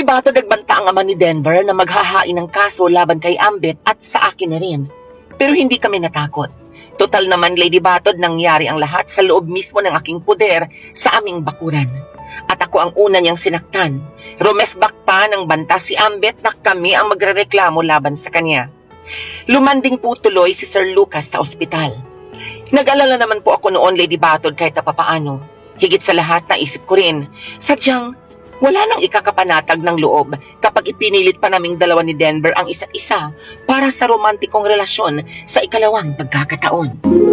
Batod nagbanta ang ama ni Denver na maghahain ng kaso laban kay Ambet at sa akin na rin. Pero hindi kami natakot. Total naman, Lady Batod, nangyari ang lahat sa loob mismo ng aking puder sa aming bakuran. At ako ang una niyang sinaktan. Rumesbak pa ng banta si Ambet na kami ang magrereklamo laban sa kanya. Lumanding po tuloy si Sir Lucas sa ospital. Nag-alala naman po ako noon, Lady Batod, kahit papaano. Higit sa lahat, naisip ko rin, sadyang wala nang ikakapanatag ng loob kapag ipinilit pa naming dalawa ni Denver ang isa't isa para sa romantikong relasyon sa ikalawang pagkakataon.